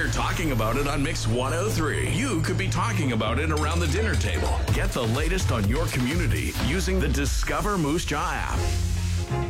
We're talking about it on Mix 103. You could be talking about it around the dinner table. Get the latest on your community using the Discover Moose Jaw app.